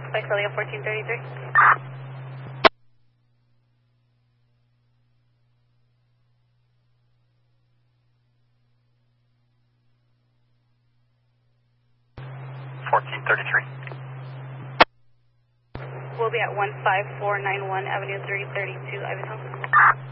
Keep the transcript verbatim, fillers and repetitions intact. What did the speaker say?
Visalia fourteen thirty-three. fourteen thirty-three. We'll be at one five four nine one Avenue three thirty-two, Ivanhoe.